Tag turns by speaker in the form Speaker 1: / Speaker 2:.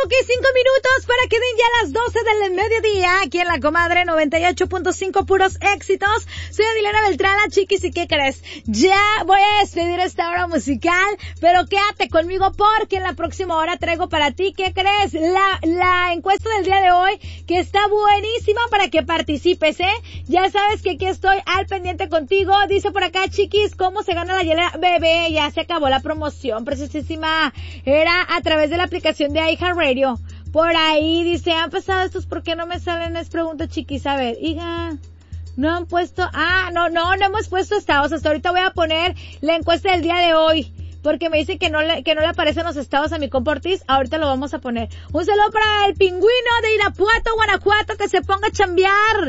Speaker 1: Ok, 5 minutos para que den ya las 12 del mediodía, aquí en La Comadre 98.5, puros éxitos. Soy Adilena Beltrán, la Chiquis, ¿y qué crees? Ya voy a despedir esta hora musical, pero quédate conmigo porque en la próxima hora traigo para ti, ¿qué crees? La encuesta del día de hoy, que está buenísima para que participes, Ya sabes que aquí estoy al pendiente contigo. Dice por acá, Chiquis, ¿cómo se gana la hielera? Bebé, ya se acabó la promoción, preciosísima. Era a través de la aplicación de iHeartRadio. Por ahí dice, ¿han pasado estos? ¿Por qué no me salen? Es pregunta, Chiquis. A ver, hija, no han puesto, no hemos puesto estados. Hasta ahorita voy a poner la encuesta del día de hoy, porque me dicen que no le aparecen los estados a mi compa Ortiz. Ahorita lo vamos a poner. Un saludo para el pingüino de Irapuato, Guanajuato, que se ponga a chambear.